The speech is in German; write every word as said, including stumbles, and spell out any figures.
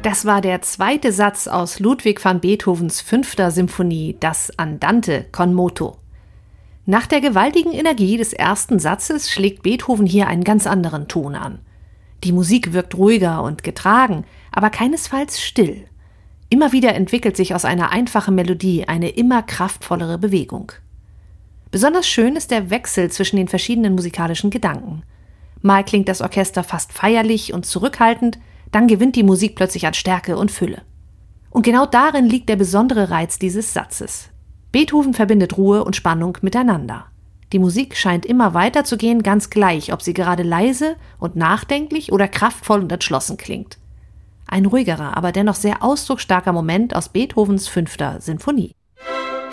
Das war der zweite Satz aus Ludwig van Beethovens fünfter Symphonie, das Andante con moto. Nach der gewaltigen Energie des ersten Satzes schlägt Beethoven hier einen ganz anderen Ton an. Die Musik wirkt ruhiger und getragen, aber keinesfalls still. Immer wieder entwickelt sich aus einer einfachen Melodie eine immer kraftvollere Bewegung. Besonders schön ist der Wechsel zwischen den verschiedenen musikalischen Gedanken. Mal klingt das Orchester fast feierlich und zurückhaltend, dann gewinnt die Musik plötzlich an Stärke und Fülle. Und genau darin liegt der besondere Reiz dieses Satzes. Beethoven verbindet Ruhe und Spannung miteinander. Die Musik scheint immer weiter zu gehen, ganz gleich, ob sie gerade leise und nachdenklich oder kraftvoll und entschlossen klingt. Ein ruhigerer, aber dennoch sehr ausdrucksstarker Moment aus Beethovens fünfter Sinfonie.